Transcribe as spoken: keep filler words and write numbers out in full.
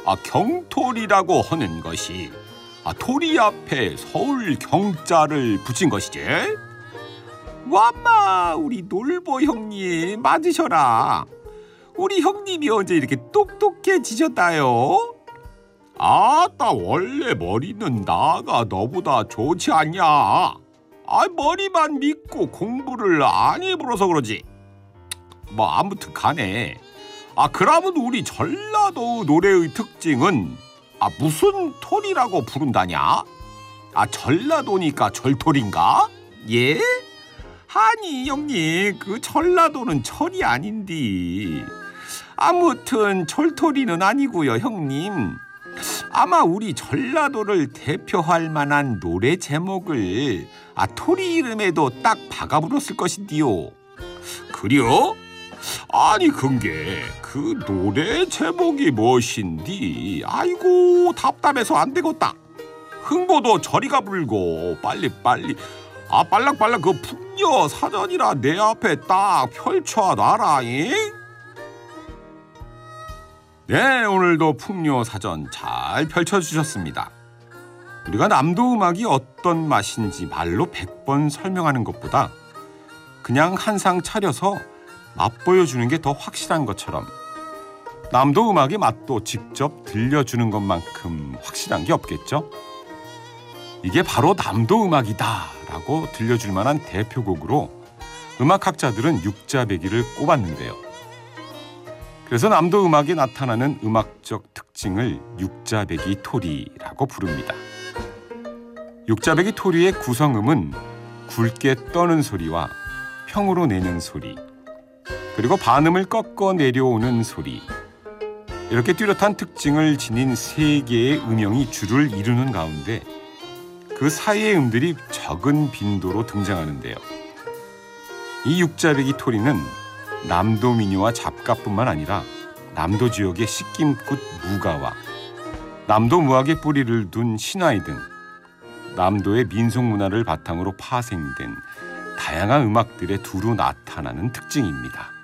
아, 경토리라고 하는 것이 아, 토리 앞에 서울 경자를 붙인 것이지. 와마 우리 놀보 형님 맞으셔라. 우리 형님이 언제 이렇게 똑똑해지셨다요? 아따 원래 머리는 나가 너보다 좋지 않냐. 아 머리만 믿고 공부를 안 해버려서 그러지. 뭐 아무튼 간에 아 그러면 우리 전라도 노래의 특징은 아 무슨 토리라고 부른다냐? 아 전라도니까 절토리인가? 예? 아니 형님 그 전라도는 철이 아닌디. 아무튼 철토리는 아니고요 형님. 아마 우리 전라도를 대표할 만한 노래 제목을 아 토리 이름에도 딱 박아 불었을 것인디요. 그려? 아니 그게 그 노래 제목이 무엇인디? 아이고 답답해서 안 되겠다. 흥보도 저리가 불고 빨리빨리 아 빨랑빨랑 그 풍녀 사전이라 내 앞에 딱 펼쳐놔라잉. 네, 오늘도 풍요 사전 잘 펼쳐주셨습니다. 우리가 남도 음악이 어떤 맛인지 말로 백 번 설명하는 것보다 그냥 한 상 차려서 맛보여주는 게 더 확실한 것처럼 남도 음악의 맛도 직접 들려주는 것만큼 확실한 게 없겠죠? 이게 바로 남도 음악이다라고 들려줄 만한 대표곡으로 음악학자들은 육자배기를 꼽았는데요. 그래서 남도 음악에 나타나는 음악적 특징을 육자배기 토리라고 부릅니다. 육자배기 토리의 구성음은 굵게 떠는 소리와 평으로 내는 소리, 그리고 반음을 꺾어 내려오는 소리, 이렇게 뚜렷한 특징을 지닌 세 개의 음영이 줄을 이루는 가운데 그 사이의 음들이 적은 빈도로 등장하는데요. 이 육자배기 토리는 남도 민요와 잡가뿐만 아니라 남도 지역의 씻김굿 무가와 남도 무학의 뿌리를 둔 신화이 등 남도의 민속문화를 바탕으로 파생된 다양한 음악들의 두루 나타나는 특징입니다.